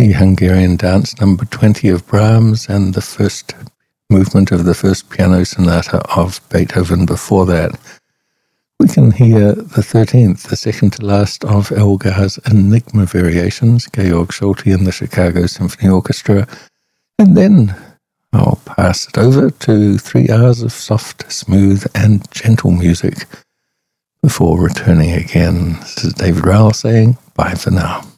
the Hungarian Dance Number 20 of Brahms, and the first movement of the first piano sonata of Beethoven before that. We can hear the 13th, the second to last of Elgar's Enigma Variations, Georg Solti and the Chicago Symphony Orchestra, and then I'll pass it over to 3 hours of soft, smooth, and gentle music before returning again. This is David Rowell saying bye for now.